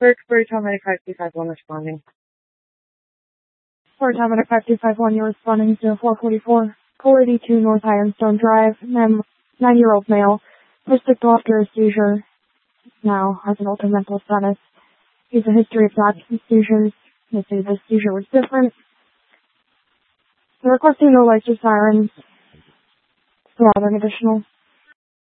Bird Tower 5251 responding. Bird Tower 5251, you're responding to 444. 482 North Ironstone Drive, 9-year-old male, restricted after a seizure, now has an altered mental status. He has a history of not seizures. They say this seizure was different. They're requesting no lights or sirens. Rather additional.